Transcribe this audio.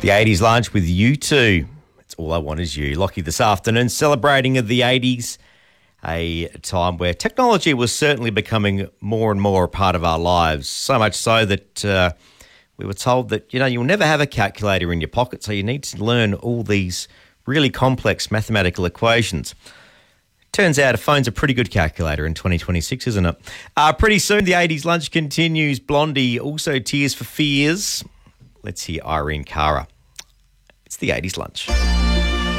The 80s lunch with you two. It's All I Want Is You. Lockie this afternoon celebrating the 80s, a time where technology was certainly becoming more and more a part of our lives. So much so that we were told that, you'll never have a calculator in your pocket, so you need to learn all these really complex mathematical equations. Turns out a phone's a pretty good calculator in 2026, isn't it? Pretty soon the 80s lunch continues. Blondie, also Tears for Fears. Let's hear Irene Cara. It's the 80s lunch.